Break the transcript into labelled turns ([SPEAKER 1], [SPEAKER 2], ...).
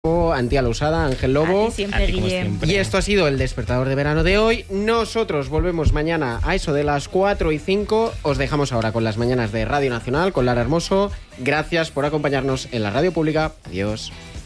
[SPEAKER 1] Antía Lousada, Ángel Lobo.
[SPEAKER 2] A ti siempre, Guillem.
[SPEAKER 1] Y esto ha sido el despertador de verano de hoy. Nosotros volvemos mañana a eso de las 4:05. Os dejamos ahora con las mañanas de Radio Nacional, con Lara Hermoso. Gracias por acompañarnos en la radio pública. Adiós.